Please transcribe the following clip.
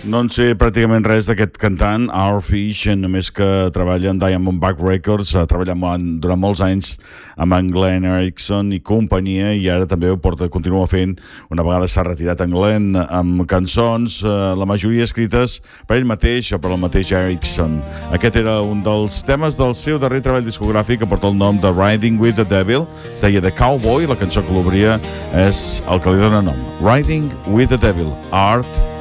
No en sé pràcticament res d'aquest cantant, Fish, només que treballa en Diamondback Records, ha treballat durant molts anys amb en Glenn Erickson i companyia, i ara també continua fent, una vegada s'ha retirat en Glenn, amb cançons, la majoria escrites per ell mateix o per el mateix Erickson. Aquest era un dels temes del seu darrer treball discogràfic que porta el nom de Riding with the Devil, es deia The Cowboy, la cançó que l'obria és el que li dona nom, Riding with the Devil, Art